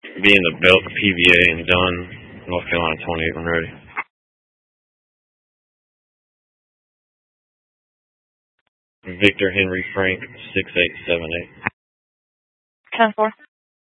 Be in the belt, PVA, and Dunn, North Carolina 28 when ready. Victor Henry Frank 6878. 10-4.